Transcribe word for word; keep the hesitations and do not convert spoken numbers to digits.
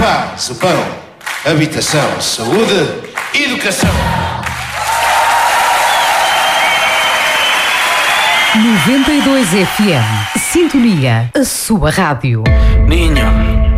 paz, o pão, habitação, saúde, educação. noventa e dois F M. Sintonia, a sua rádio. Niño.